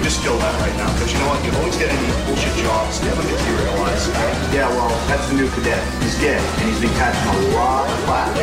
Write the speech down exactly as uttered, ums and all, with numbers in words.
just feel that right now, because you know what? You always get any bullshit jobs, never materialize. Yeah, well, that's the new cadet. He's gay, and he's been catching a lot of flack.